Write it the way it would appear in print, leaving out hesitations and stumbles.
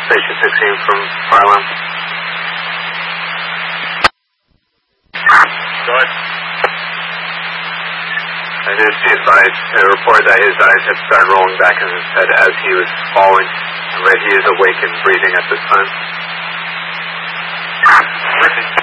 Station 16 from Farlam. Go ahead. I did see his eyes, a report that his eyes had started rolling back in his head as he was falling, but he is awake and breathing at this time.